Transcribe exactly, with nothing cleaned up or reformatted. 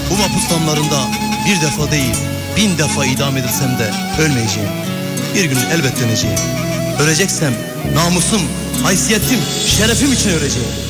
Bu mahpus damlarında bir defa değil bin defa idam edilsem de ölmeyeceğim. Bir gün elbet döneceğim. Öleceksem namusum, haysiyetim, şerefim için öleceğim.